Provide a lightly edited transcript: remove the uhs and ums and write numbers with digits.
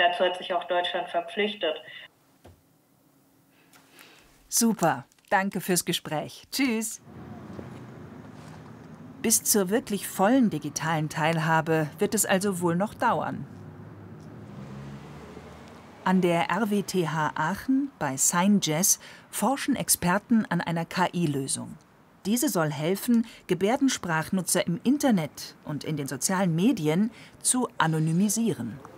dazu hat sich auch Deutschland verpflichtet. Super, danke fürs Gespräch. Tschüss. Bis zur wirklich vollen digitalen Teilhabe wird es also wohl noch dauern. An der RWTH Aachen bei SignJazz forschen Experten an einer KI-Lösung. Diese soll helfen, Gebärdensprachnutzer im Internet und in den sozialen Medien zu anonymisieren.